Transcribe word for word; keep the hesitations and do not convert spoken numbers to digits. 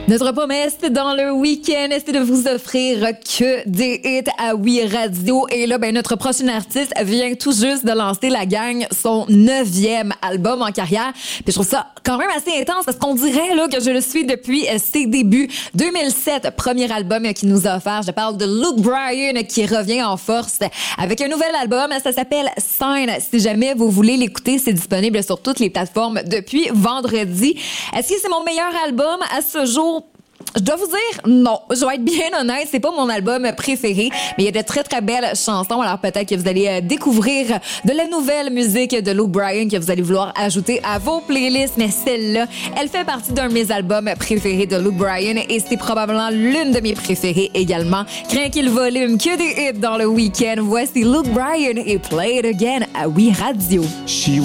Notre promesse dans le week-end, c'est de vous offrir que des hits à Oui Radio. Et là, ben, notre prochain artiste vient tout juste de lancer, la gang, son neuvième album en carrière. Puis je trouve ça quand même assez intense parce qu'on dirait là que je le suis depuis ses débuts. deux mille sept, premier album qu'il nous a offert. Je parle de Luke Bryan qui revient en force avec un nouvel album. Ça s'appelle Sign. Si jamais vous voulez l'écouter, c'est disponible sur toutes les plateformes depuis vendredi. Est-ce que c'est mon meilleur album à ce jour? Je dois vous dire, non. Je vais être bien honnête, c'est pas mon album préféré, mais il y a de très, très belles chansons. Alors peut-être que vous allez découvrir de la nouvelle musique de Luke Bryan que vous allez vouloir ajouter à vos playlists. Mais celle-là, elle fait partie d'un de mes albums préférés de Luke Bryan et c'est probablement l'une de mes préférées également. Craquez le volume, que des hits dans le week-end. Voici Luke Bryan et Play It Again à Oui Radio. She